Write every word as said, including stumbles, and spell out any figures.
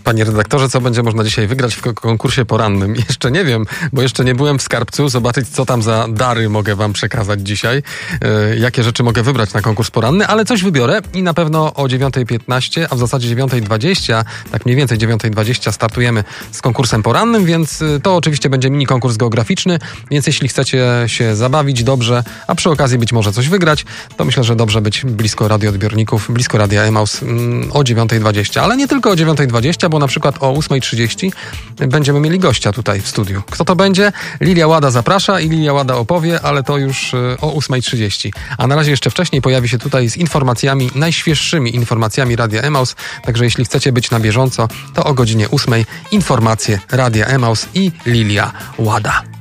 Panie redaktorze, co będzie można dzisiaj wygrać w konkursie porannym? Jeszcze nie wiem, bo jeszcze nie byłem w skarbcu. Zobaczyć, co tam za dary mogę wam przekazać dzisiaj. Yy, jakie rzeczy mogę wybrać na konkurs poranny, ale coś wybiorę i na pewno o dziewiąta piętnaście, a w zasadzie dziewiąta dwadzieścia, tak mniej więcej dziewiąta dwadzieścia startujemy z konkursem porannym, więc to oczywiście będzie mini konkurs geograficzny, więc jeśli chcecie się zabawić dobrze, a przy okazji być może coś wygrać, to myślę, że dobrze być blisko radioodbiorników, blisko Radia Emaus mm, o dziewiąta dwadzieścia, ale nie tylko o dziewiąta dwadzieścia, bo na przykład o ósma trzydzieści będziemy mieli gościa tutaj w studiu. Kto to będzie? Lilia Łada zaprasza i Lilia Łada opowie, ale to już o ósma trzydzieści. A na razie jeszcze wcześniej pojawi się tutaj z informacjami, najświeższymi informacjami Radia Emaus, także jeśli chcecie być na bieżąco, to o godzinie ósmej informacje Radia Emaus i Lilia Łada.